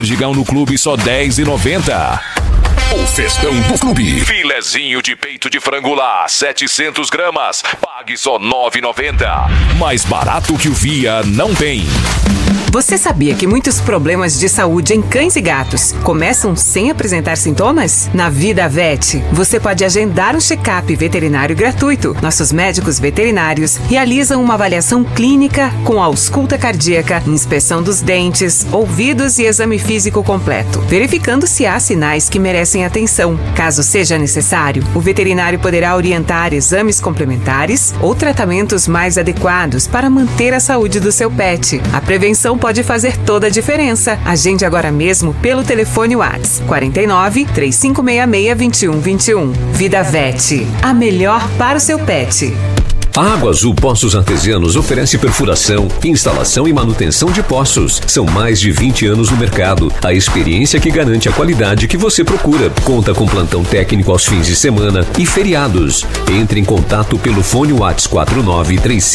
Digão no clube só R$10,90. O festão do clube. Filezinho de peito de frango lá, 700 gramas. Pague só R$9,90. Mais barato que o Via não tem. Você sabia que muitos problemas de saúde em cães e gatos começam sem apresentar sintomas? Na Vida Vet, você pode agendar um check-up veterinário gratuito. Nossos médicos veterinários realizam uma avaliação clínica com ausculta cardíaca, inspeção dos dentes, ouvidos e exame físico completo, verificando se há sinais que merecem atenção. Caso seja necessário, o veterinário poderá orientar exames complementares ou tratamentos mais adequados para manter a saúde do seu pet. A prevenção pode fazer toda a diferença. Agende agora mesmo pelo telefone WhatsApp 49 3566 2121. Vida Vet, a melhor para o seu pet. A Água Azul Poços Artesianos oferece perfuração, instalação e manutenção de poços. São mais de 20 anos no mercado. A experiência que garante a qualidade que você procura. Conta com plantão técnico aos fins de semana e feriados. Entre em contato pelo fone WhatsApp 49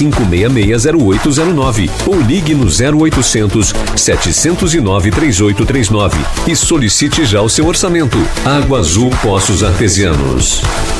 35660809 ou ligue no 0800 709 3839 e solicite já o seu orçamento. Água Azul Poços Artesianos.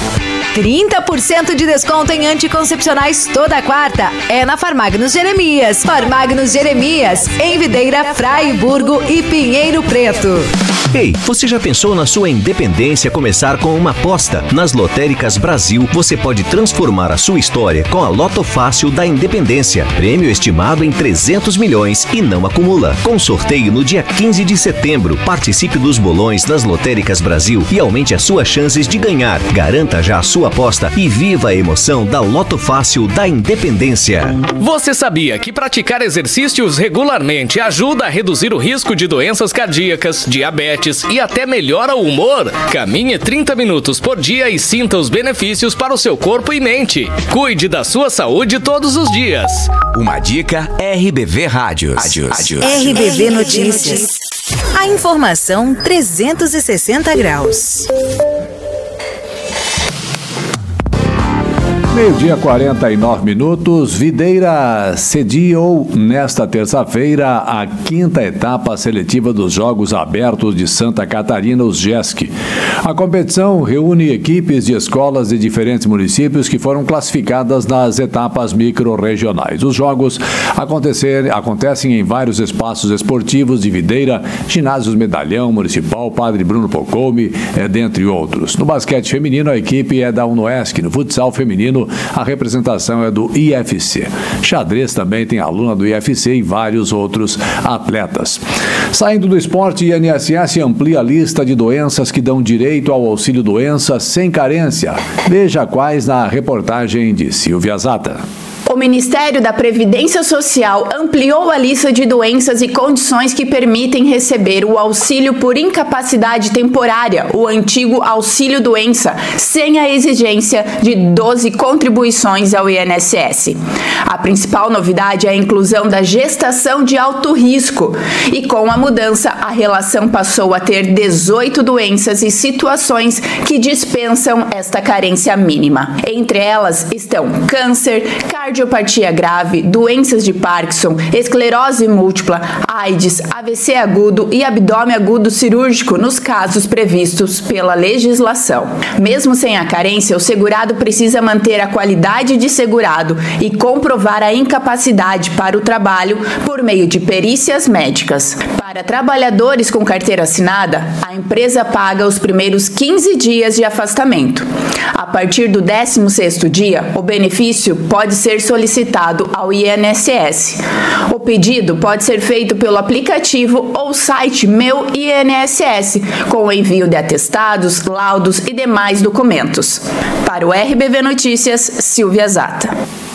30% de desconto em anticoncepcionais toda quarta. É na Farmagnos Jeremias. Farmagnos Jeremias, em Videira, Fraiburgo e Pinheiro Preto. Ei, você já pensou na sua independência começar com uma aposta? Nas Lotéricas Brasil, você pode transformar a sua história com a Loto Fácil da Independência. Prêmio estimado em 300 milhões e não acumula. Com sorteio no dia 15 de setembro. Participe dos bolões das Lotéricas Brasil e aumente as suas chances de ganhar. Garanta já a sua aposta e viva a emoção da Loto Fácil da Independência. Você sabia que praticar exercícios regularmente ajuda a reduzir o risco de doenças cardíacas, diabetes e até melhora o humor? Caminhe 30 minutos por dia e sinta os benefícios para o seu corpo e mente. Cuide da sua saúde todos os dias. Uma dica RBV Rádios. RBV Notícias. A informação 360 graus. Meio-dia, 49 minutos. Videira sediou nesta terça-feira a 5ª etapa seletiva dos Jogos Abertos de Santa Catarina, os JESC. A competição reúne equipes de escolas de diferentes municípios que foram classificadas nas etapas micro-regionais. Os jogos acontecem em vários espaços esportivos de Videira, ginásios Medalhão, Municipal, Padre Bruno Pocome, dentre outros. No basquete feminino, a equipe é da UNOESC. No futsal feminino, a representação é do IFC. Xadrez também tem aluna do IFC e vários outros atletas. Saindo do esporte, INSS amplia a lista de doenças que dão direito ao auxílio-doença sem carência. Veja quais na reportagem de Silvia Zata. O Ministério da Previdência Social ampliou a lista de doenças e condições que permitem receber o auxílio por incapacidade temporária, o antigo auxílio-doença, sem a exigência de 12 contribuições ao INSS. A principal novidade é a inclusão da gestação de alto risco e, com a mudança, a relação passou a ter 18 doenças e situações que dispensam esta carência mínima. Entre elas estão câncer, cardiopatia grave, doenças de Parkinson, esclerose múltipla, AIDS, AVC agudo e abdômen agudo cirúrgico nos casos previstos pela legislação. Mesmo sem a carência, o segurado precisa manter a qualidade de segurado e comprovar a incapacidade para o trabalho por meio de perícias médicas. Para trabalhadores com carteira assinada, a empresa paga os primeiros 15 dias de afastamento. A partir do 16º dia, o benefício pode ser solicitado ao INSS. O pedido pode ser feito pelo aplicativo ou site Meu INSS, com o envio de atestados, laudos e demais documentos. Para o RBV Notícias, Silvia Zata.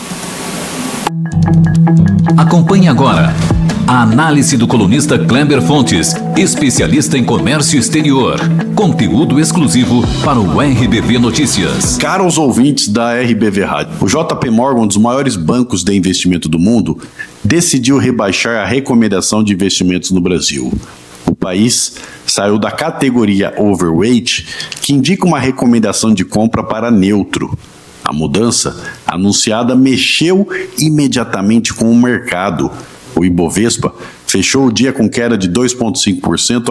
Acompanhe agora a análise do colunista Kleber Fontes, especialista em comércio exterior. Conteúdo exclusivo para o RBV Notícias. Caros ouvintes da RBV Rádio, o JP Morgan, um dos maiores bancos de investimento do mundo, decidiu rebaixar a recomendação de investimentos no Brasil. O país saiu da categoria overweight, que indica uma recomendação de compra, para neutro. A mudança anunciada mexeu imediatamente com o mercado. O Ibovespa fechou o dia com queda de 2,5%